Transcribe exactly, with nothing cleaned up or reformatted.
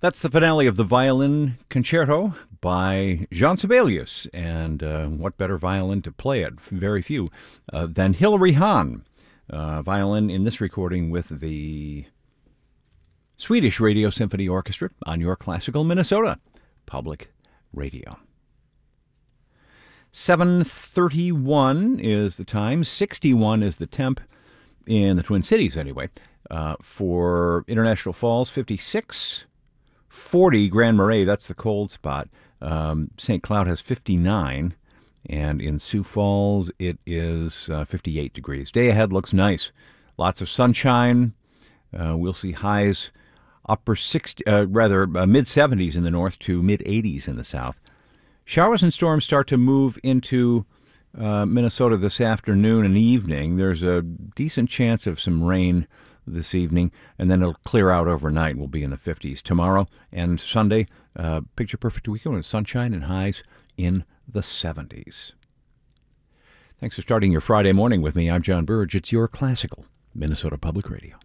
That's the finale of the Violin Concerto by Jean Sibelius. And uh, what better violin to play it? Very few. Uh, than Hilary Hahn. Uh, violin in this recording with the Swedish Radio Symphony Orchestra on your classical Minnesota Public Radio. seven thirty-one is the time. sixty-one is the temp in the Twin Cities anyway. Uh, for International Falls, fifty-six. forty Grand Marais, that's the cold spot. Um, Saint Cloud has fifty-nine. And in Sioux Falls, it is uh, fifty-eight degrees. Day ahead looks nice. Lots of sunshine. Uh, we'll see highs upper sixty, uh, rather uh, mid seventies in the north to mid eighties in the south. Showers and storms start to move into uh, Minnesota this afternoon and evening. There's a decent chance of some rain this evening, and then it'll clear out overnight. We'll be in the fifties tomorrow and Sunday. Uh, picture perfect weekend with sunshine and highs in the seventies. Thanks for starting your Friday morning with me. I'm John Burge. It's your classical Minnesota Public Radio.